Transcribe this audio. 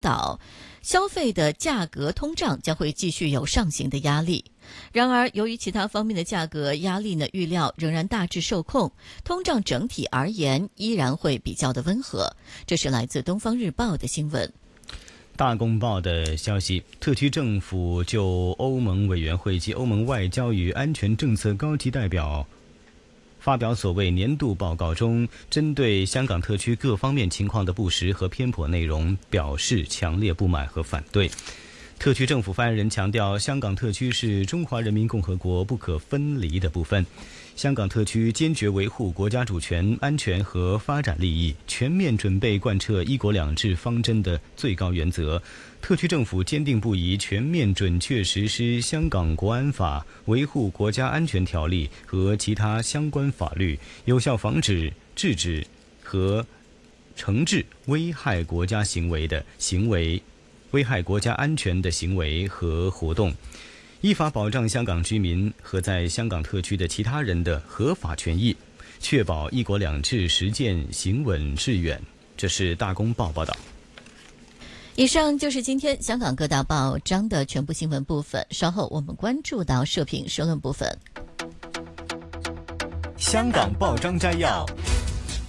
导消费的价格通胀将会继续有上行的压力。然而，由于其他方面的价格压力呢，预料仍然大致受控，通胀整体而言依然会比较的温和。这是来自《东方日报》的新闻。 大公报的消息，特区政府就欧盟委员会及欧盟外交与安全政策高级代表发表所谓年度报告中，针对香港特区各方面情况的不实和偏颇内容表示强烈不满和反对。特区政府发言人强调，香港特区是中华人民共和国不可分离的部分。香港特区坚决维护国家主权、安全和发展利益，全面准备贯彻一国两制方针的最高原则。特区政府坚定不移全面准确实施香港国安法，维护国家安全条例和其他相关法律，有效防止、制止和惩治危害国家危害国家安全的行为和活动，依法保障香港居民和在香港特区的其他人的合法权益，确保一国两制实践行稳致远。这是大公报报道。 以上就是今天香港各大报章的全部新闻部分，稍后我们关注到社评社论部分。 香港报章摘要。